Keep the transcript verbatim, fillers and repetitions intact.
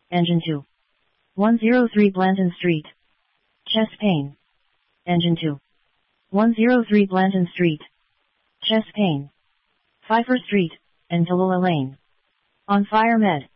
Engine two. one oh three Blanton Street. Chest pain. Engine two. one oh three Blanton Street. Chest pain. Pfeiffer Street, and Tallulah Lane. On Fire Med.